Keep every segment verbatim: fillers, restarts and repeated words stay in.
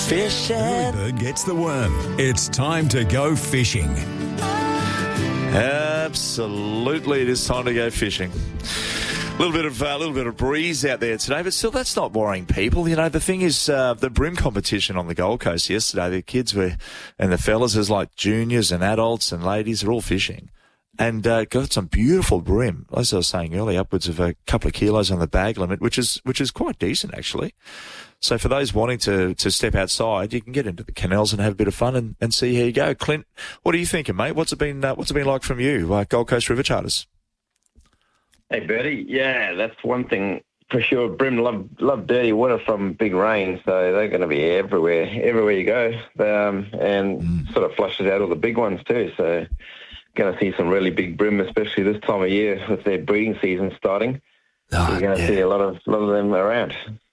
fishing. Bird gets the worm. It's time to go fishing. Absolutely, it is time to go fishing. A little bit of a uh, little bit of breeze out there today, but still, that's not worrying people. You know, the thing is, uh, the brim competition on the Gold Coast yesterday, the kids were, and the fellas, there's like juniors and adults and ladies, are all fishing. And uh, got some beautiful brim, as I was saying earlier, upwards of a couple of kilos on the bag limit, which is which is quite decent, actually. So for those wanting to, to step outside, you can get into the canals and have a bit of fun and, and see how you go. Clint, what are you thinking, mate? What's it been uh, What's it been like from you, uh, Gold Coast River Charters? Hey, Bertie. Yeah, that's one thing for sure. Brim love love dirty water from big rain, so they're going to be everywhere, everywhere you go, um, and mm. sort of flushes out all the big ones too. So going to see some really big brim, especially this time of year with their breeding season starting. Oh, You're going to yeah. see a lot of lot of them around.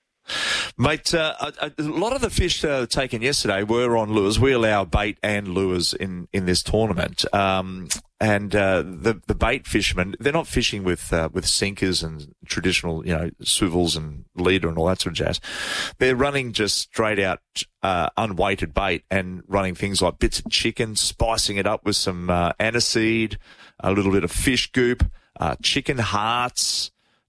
Mate, uh, a, a lot of the fish uh, taken yesterday were on lures. We allow bait and lures in, in this tournament. Um, and uh, the the bait fishermen, they're not fishing with uh, with sinkers and traditional, you know, swivels and leader and all that sort of jazz. They're running just straight out uh, unweighted bait and running things like bits of chicken, spicing it up with some uh, aniseed, a little bit of fish goop, uh, chicken hearts,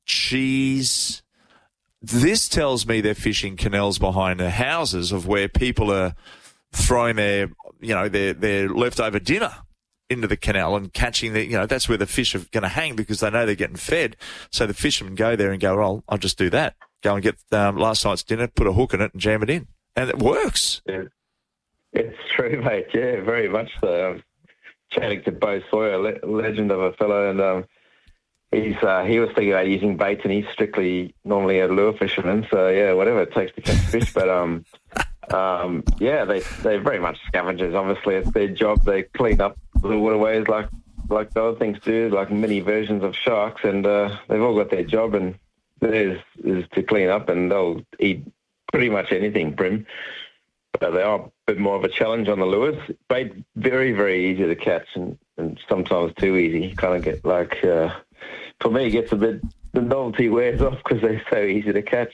cheese. This tells me they're fishing canals behind the houses of where people are throwing their, you know, their, their leftover dinner into the canal and catching the, you know, that's where the fish are going to hang because they know they're getting fed. So the fishermen go there and go, well, I'll just do that. Go and get um, last night's dinner, put a hook in it and jam it in. And it works. Yeah. It's true, mate. Yeah, very much so. I'm chatting to Bo Sawyer, le- legend of a fellow, and um, He's uh, he was thinking about using bait, and he's strictly normally a lure fisherman. So yeah, whatever it takes to catch fish. But um, um, yeah, they they're very much scavengers. Obviously, it's their job. They clean up the waterways like like the other things do, like mini versions of sharks, and uh, they've all got their job, and theirs is to clean up, and they'll eat pretty much anything, brim. But they are a bit more of a challenge on the lures. Bait very very easy to catch, and, and sometimes too easy. You kind of get like. Uh, For me, it gets a bit, the novelty wears off because they're so easy to catch.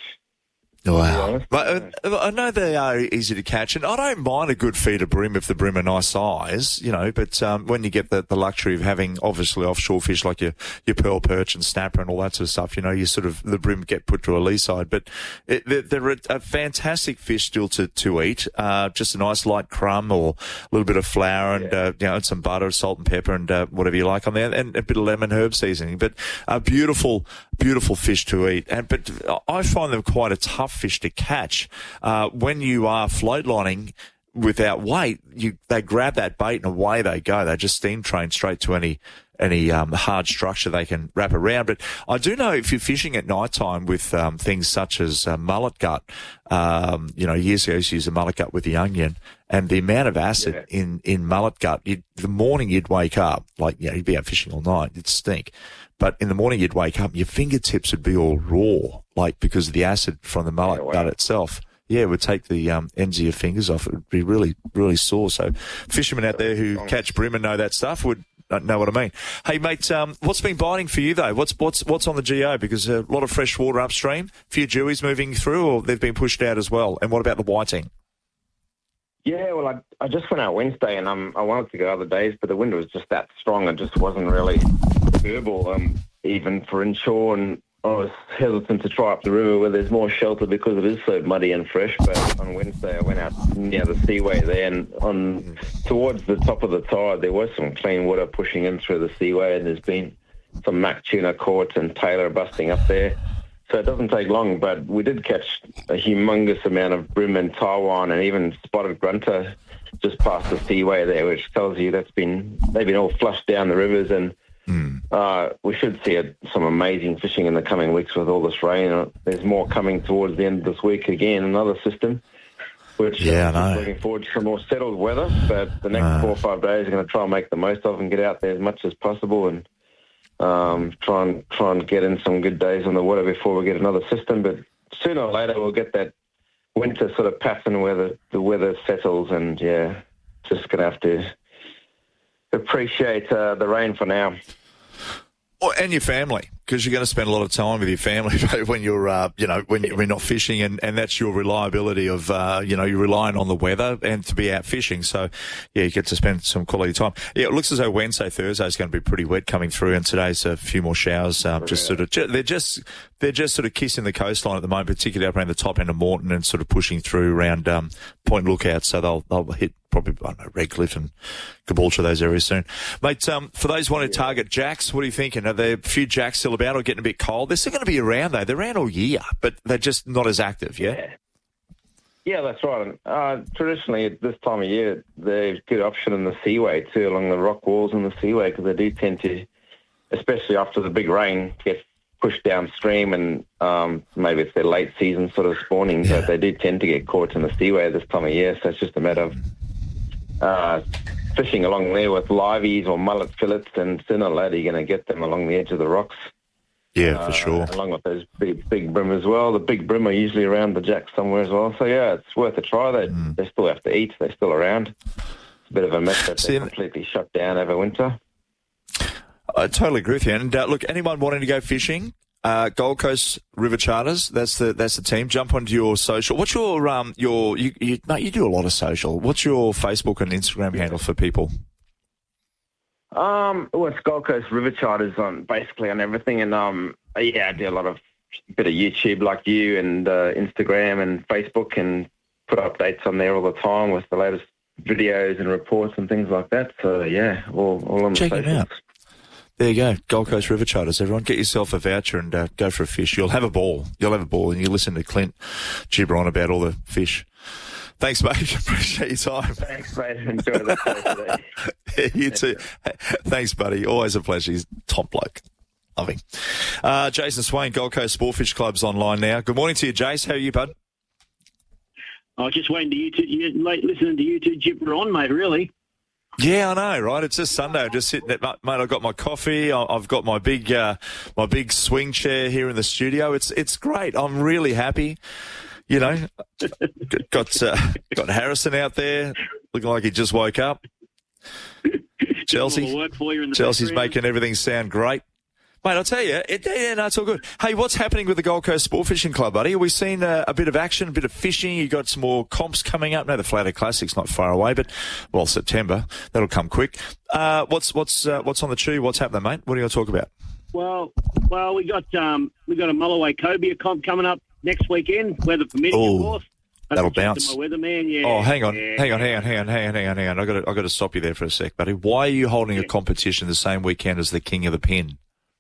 Wow. But uh, I know they are easy to catch, and I don't mind a good feed of brim if the brim are nice size, you know, but um, when you get the, the luxury of having, obviously, offshore fish like your, your pearl perch and snapper and all that sort of stuff, you know, you sort of, the brim get put to a lee side. But it, they're, they're a, a fantastic fish still to, to eat. Uh, just a nice light crumb or a little bit of flour and, yeah. uh, you know, and some butter, salt and pepper and uh, whatever you like on there, and a bit of lemon herb seasoning. But a beautiful, beautiful fish to eat. And But I find them quite a tough fish to catch. Uh, when you are float lining without weight, you they grab that bait and away they go. They just steam train straight to any any um, hard structure they can wrap around. But I do know if you're fishing at night time with um, things such as uh, mullet gut, um, you know, years ago I used to use a mullet gut with the onion, and the amount of acid yeah. in, in mullet gut, you'd, the morning you'd wake up, like, you know, you'd be out fishing all night, it'd stink. But in the morning you'd wake up, your fingertips would be all raw, like because of the acid from the mullet yeah, wow. gut itself. Yeah, it would take the um, ends of your fingers off. It would be really, really sore. So fishermen out there who catch brim and know that stuff would know what I mean. Hey, mate, um, what's been biting for you, though? What's what's what's on the G O? Because a lot of fresh water upstream, a few jewies moving through, or they've been pushed out as well. And what about the whiting? Yeah, well, I I just went out Wednesday, and um, I wanted to go other days, but the wind was just that strong. It just wasn't really verbal, um, even for inshore, and I was hesitant to try up the river where there's more shelter because it is so muddy and fresh. But on Wednesday, I went out near the seaway there, and on towards the top of the tide, there was some clean water pushing in through the seaway, and there's been some mac tuna caught and tailor busting up there. So it doesn't take long, but we did catch a humongous amount of brim in Taiwan and even spotted grunter just past the seaway there, which tells you that's been they've been all flushed down the rivers, and mm. uh, we should see a, some amazing fishing in the coming weeks with all this rain. There's more coming towards the end of this week again, another system, which yeah, I'm looking forward to some more settled weather. But the next uh. four or five days are going to try and make the most of and get out there as much as possible, and Um, try and try and get in some good days on the water before we get another system. But sooner or later we'll get that winter sort of pattern where the, the weather settles, and yeah, just going to have to appreciate uh, the rain for now. Or, and your family, because you're going to spend a lot of time with your family when you're, uh, you know, when you're not fishing, and, and that's your reliability of, uh, you know, you're relying on the weather and to be out fishing. So, yeah, you get to spend some quality time. Yeah, it looks as though Wednesday, Thursday is going to be pretty wet coming through, and today's a few more showers. Um, just sort of, they're just, they're just sort of kissing the coastline at the moment, particularly up around the top end of Moreton and sort of pushing through around um, Point Lookout. So they'll they'll hit probably, I don't know, Redcliffe and Caboolture, those areas soon. Mate, um, for those who want to target jacks, what are you thinking? Are there a few jacks still about or getting a bit cold? They're still going to be around, though. They're around all year, but they're just not as active, yeah? Yeah, yeah that's right. Uh, traditionally, at this time of year, they're a good option in the seaway, too, along the rock walls in the seaway, because they do tend to, especially after the big rain, get pushed downstream, and um, maybe it's their late season sort of spawning, yeah. But they do tend to get caught in the seaway this time of year, so it's just a matter of uh, fishing along there with liveys or mullet fillets, and sooner or later you're going to get them along the edge of the rocks. Yeah, uh, for sure. Along with those big, big brim as well. The big brim are usually around the jack somewhere as well. So, yeah, it's worth a try. They, mm. they still have to eat. They're still around. It's a bit of a mess that they're completely shut down over winter. I totally agree with you. And, uh, look, anyone wanting to go fishing, uh, Gold Coast River Charters, that's the that's the team. Jump onto your social. What's your, um your you, you, mate, you do a lot of social. What's your Facebook and Instagram handle for people? Um, well, it's Gold Coast River Charters on basically on everything, and um, yeah, I do a lot of bit of YouTube like you, and uh, Instagram and Facebook, and put updates on there all the time with the latest videos and reports and things like that. So yeah, all all on the Check socials. it out. There you go, Gold Coast River Charters. Everyone, get yourself a voucher and uh, go for a fish. You'll have a ball. You'll have a ball, and you listen to Clint gibber on about all the fish. Thanks, mate. Appreciate your time. Thanks, mate. Enjoy the show today. You too. Thanks, buddy. Always a pleasure. He's top bloke. Love him. Uh, Jason Swain, Gold Coast Sportfish Club's online now. Good morning to you, Jace. How are you, bud? I was just waiting to you two, you, late listening to you two gibber on, mate, really. Yeah, I know, right? It's just Sunday. I'm just sitting there, mate. I've got my coffee. I've got my big, uh, my big swing chair here in the studio. It's, it's great. I'm really happy. You know, got uh, got Harrison out there looking like he just woke up. Chelsea, Chelsea's making everything sound great. Mate, I'll tell you, it, yeah, no, it's all good. Hey, what's happening with the Gold Coast Sport Fishing Club, buddy? Are we seeing uh, a bit of action, a bit of fishing? You got some more comps coming up. No, the Flathead Classic's not far away, but, well, September. That'll come quick. Uh, what's what's uh, what's on the chew? What's happening, mate? What are you going to talk about? Well, well, we got um, we got a Mulloway Cobia comp coming up next weekend, weather permitting, Ooh, of course. That'll bounce. My weatherman, yeah. Oh, hang on, yeah, hang on, hang on, hang on, hang on, hang on, hang on. I got to, I got to stop you there for a sec, buddy. Why are you holding yeah. a competition the same weekend as the King of the Pin?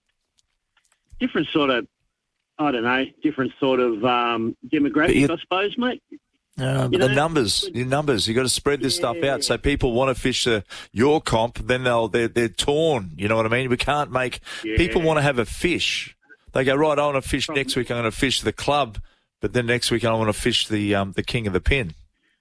Different sort of, I don't know, different sort of um, demographic, I suppose, mate. Uh, but you the know, numbers, your numbers, you got to spread this yeah. stuff out so people want to fish the, your comp. Then they'll they're they're torn. You know what I mean? We can't make yeah. people want to have a fish. They go right. I want to fish Problem. next week. I'm going to fish the club, but then next week I want to fish the um the King of the Pin.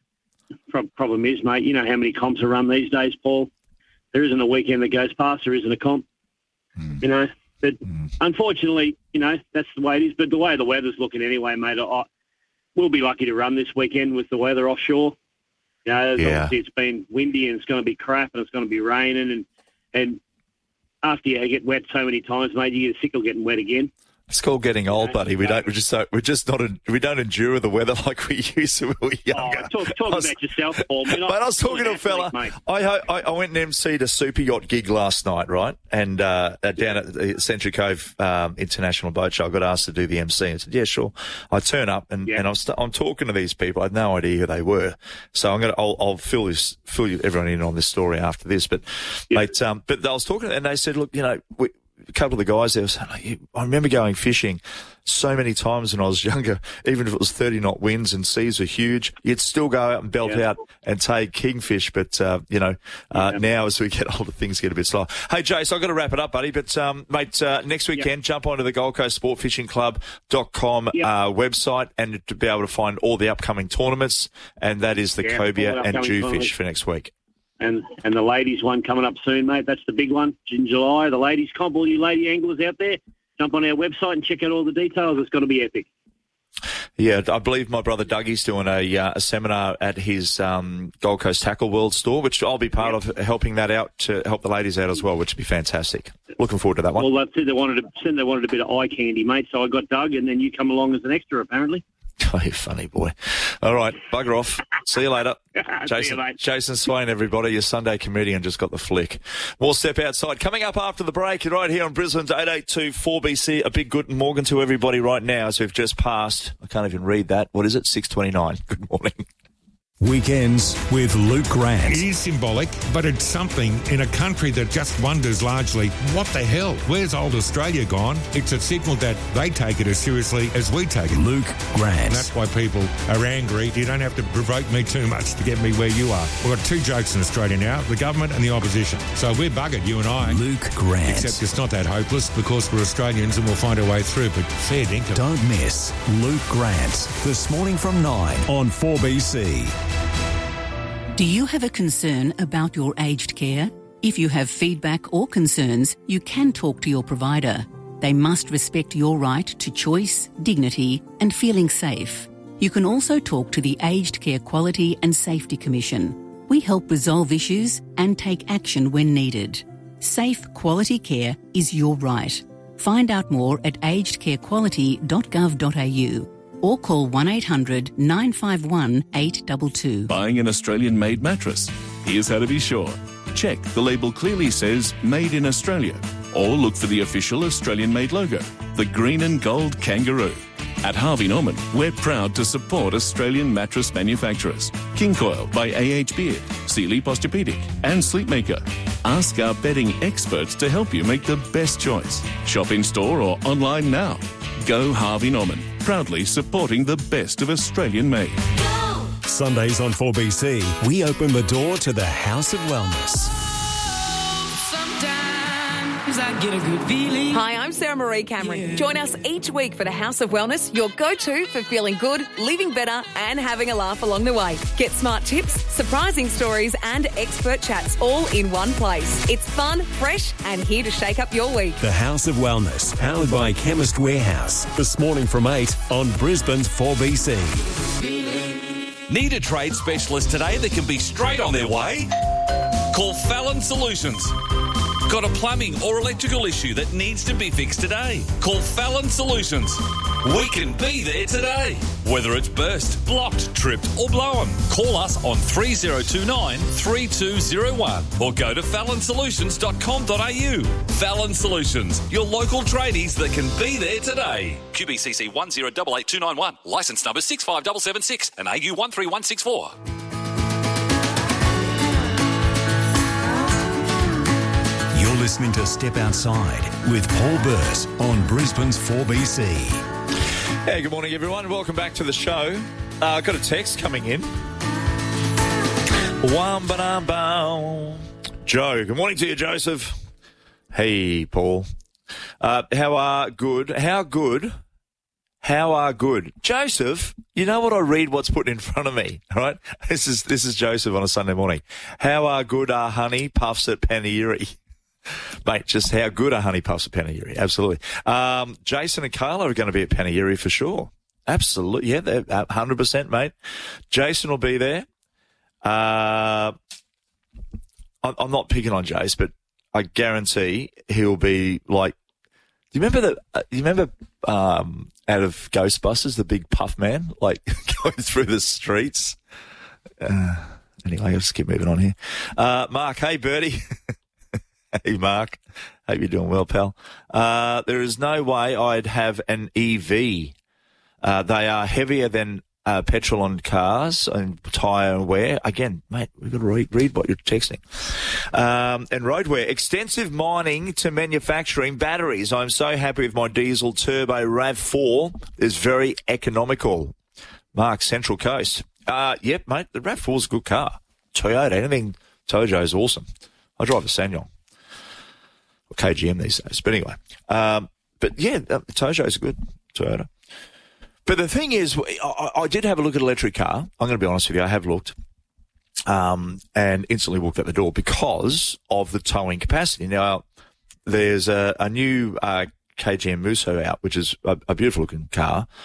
Problem is, mate, you know how many comps are run these days, Paul. There isn't a weekend that goes past. There isn't a comp. Mm. You know. But mm. unfortunately, you know, that's the way it is. But the way the weather's looking anyway, mate, I, we'll be lucky to run this weekend with the weather offshore. You know, yeah. obviously it's been windy and it's going to be crap and it's going to be raining. And, and after you get wet so many times, mate, you get sick of getting wet again. It's called getting old, buddy. We don't. We just don't. We're just not. We don't endure the weather like we used to when we were younger. Oh, talk talk was, about yourself, Paul. But I was talking to a fella. Mate. I, I I went and emceed a super yacht gig last night, right? And uh, down at the Century Cove um, International Boat Show, I got asked to do the M C. I said, "Yeah, sure." I turn up and, yeah. and I'm st- I'm talking to these people. I had no idea who they were, so I'm gonna I'll, I'll fill this fill you, everyone in on this story after this. But yeah. mate, um, but I was talking and they said, "Look, you know, we." A couple of the guys there were saying, I remember going fishing so many times when I was younger, even if it was thirty knot winds and seas were huge, you'd still go out and belt yeah. out and take kingfish. But, uh, you know, uh, yeah. now as we get older, things get a bit slower. Hey, Jace, I've got to wrap it up, buddy. But, um, mate, uh, next weekend, yeah. jump onto the Gold Coast Sport Fishing Club dot com yeah. uh, website and to be able to find all the upcoming tournaments. And that is the yeah, Cobia and Jewfish for next week. And and the ladies one coming up soon, mate. That's the big one in July. The ladies comp, all you lady anglers out there, jump on our website and check out all the details. It's going to be epic. Yeah, I believe my brother Dougie's doing a, uh, a seminar at his um, Gold Coast Tackle World store, which I'll be part yep. of helping that out to help the ladies out as well, which would be fantastic. Looking forward to that one. Well, they said they wanted, to, said they wanted a bit of eye candy, mate, so I got Doug, and then you come along as an extra, apparently. Oh, you funny boy. All right, bugger off. See you later. Jason, See you, mate. Jason Swain, everybody, your Sunday comedian, just got the flick. More Step Outside. Coming up after the break, you're right here on Brisbane's eight eight two four B C. A big good morning to everybody right now as we've just passed. I can't even read that. What is it? six twenty-nine. Good morning. Weekends with Luke Grant. It is symbolic, but it's something in a country that just wonders largely, what the hell? Where's old Australia gone? It's a signal that they take it as seriously as we take it. Luke Grant. And that's why people are angry. You don't have to provoke me too much to get me where you are. We've got two jokes in Australia now, the government and the opposition. So we're buggered, you and I. Luke Grant. Except it's not that hopeless because we're Australians and we'll find our way through, but fair dinkum. Don't miss Luke Grant this morning from nine on four B C. Do you have a concern about your aged care? If you have feedback or concerns, you can talk to your provider. They must respect your right to choice, dignity, and feeling safe. You can also talk to the Aged Care Quality and Safety Commission. We help resolve issues and take action when needed. Safe, quality care is your right. Find out more at aged care quality dot gov dot a u. or call one eight hundred nine five one eight two two. Buying an Australian-made mattress? Here's how to be sure. Check the label clearly says Made in Australia, or look for the official Australian-made logo, the green and gold kangaroo. At Harvey Norman, we're proud to support Australian mattress manufacturers. King Coil by A H Beard, Sealy Posturepedic and Sleepmaker. Ask our bedding experts to help you make the best choice. Shop in-store or online now. Go Harvey Norman, proudly supporting the best of Australian-made. Sundays on four B C, we open the door to the House of Wellness. I get a good feeling. Hi, I'm Sarah Marie Cameron. Yeah. Join us each week for the House of Wellness, your go-to for feeling good, living better and having a laugh along the way. Get smart tips, surprising stories and expert chats all in one place. It's fun, fresh and here to shake up your week. The House of Wellness, powered by Chemist Warehouse. This morning from eight on Brisbane's four B C. Need a trade specialist today that can be straight on their way? Call Fallon Solutions. Got a plumbing or electrical issue that needs to be fixed today? Call Fallon Solutions. We can be there today. Whether it's burst, blocked, tripped or blown, call us on three oh two nine, three two oh one or go to fallon solutions dot com dot a u. Fallon Solutions, your local tradies that can be there today. Q B C C one zero eight eight two nine one, licence number six five seven seven six and A U one three one six four. You're listening to Step Outside with Paul Burt on Brisbane's four B C. Hey, good morning, everyone. Welcome back to the show. Uh, I got a text coming in. Wam-ba-dum-bow. Joe. Good morning to you, Joseph. Hey, Paul. Uh, how are good? How good? How are good? Joseph, you know what I read what's put in front of me, all right? This is, this is Joseph on a Sunday morning. How are good are honey puffs at Panegyri? Mate, just how good are honey puffs at Panegyri? Absolutely. Um, Jason and Carla are going to be at Panegyri for sure. Absolutely. Yeah, they're one hundred percent, mate. Jason will be there. Uh, I'm not picking on Jace, but I guarantee he'll be like, do you remember the, uh, you remember, um, out of Ghostbusters, the big puff man, like going through the streets? Uh, anyway, I'll just keep moving on here. Uh, Mark, hey, Bertie. Hey, Mark. Hope you're doing well, pal. Uh, there is no way I'd have an E V. Uh, they are heavier than uh, petrol on cars and tyre wear. Again, mate, we've got to read, read what you're texting. Um, and roadwear. Extensive mining to manufacturing batteries. I'm so happy with my diesel turbo RAV four. It's very economical. Mark, Central Coast. Uh, yep, mate, the RAV four is a good car. Toyota, anything Tojo is awesome. I drive a Sanyong. Or K G M these days. But anyway. Um, but yeah, uh, Tojo is good. Toyota. But the thing is, I, I did have a look at an electric car. I'm going to be honest with you. I have looked. Um, and instantly walked out the door because of the towing capacity. Now, there's a, a new uh, K G M Musso out, which is a, a beautiful looking car.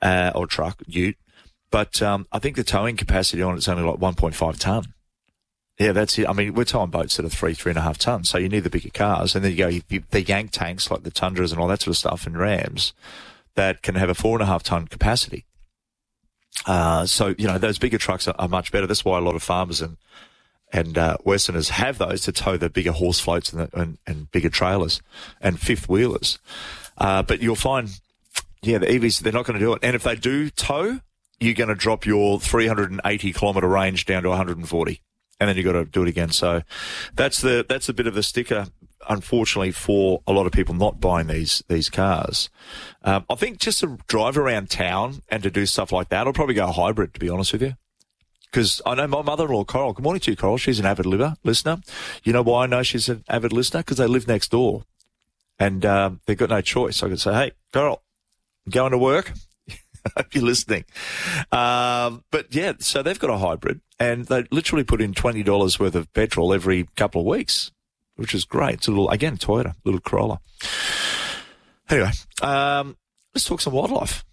uh, or truck, ute. But um, I think the towing capacity on it's only like one point five tonne. Yeah, that's it. I mean, we're towing boats that are three, three and a half tonnes, so you need the bigger cars. And then you go, you, the yank tanks like the Tundras and all that sort of stuff and Rams that can have a four and a half tonne capacity. Uh, so, you know, those bigger trucks are, are much better. That's why a lot of farmers and, and, uh, Westerners have those to tow the bigger horse floats and, the, and, and bigger trailers and fifth wheelers. Uh, but you'll find, yeah, the E Vs, they're not going to do it. And if they do tow, you're going to drop your three hundred eighty kilometre range down to one hundred forty. And then you've got to do it again. So that's the, that's a bit of a sticker, unfortunately, for a lot of people not buying these, these cars. Um, I think just to drive around town and to do stuff like that, I'll probably go hybrid, to be honest with you. Because I know my mother-in-law, Coral. Good morning to you, Coral. She's an avid liver, listener. You know why I know she's an avid listener? Because they live next door. And, um, they've got no choice. I could say, hey, Coral, I'm going to work. I hope you're listening. Um, but yeah, so they've got a hybrid and they literally put in twenty dollars worth of petrol every couple of weeks, which is great. It's a little, again, Toyota, little Corolla. Anyway, um, let's talk some wildlife.